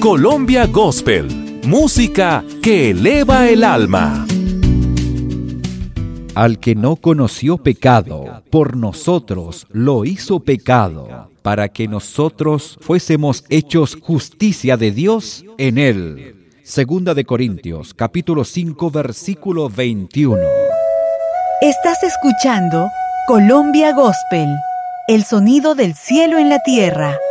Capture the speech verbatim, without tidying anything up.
Colombia Gospel, música que eleva el alma. Al que no conoció pecado, por nosotros lo hizo pecado, para que nosotros fuésemos hechos justicia de Dios en él. Segunda de Corintios, capítulo cinco, versículo veintiuno. Estás escuchando Colombia Gospel, el sonido del cielo en la tierra.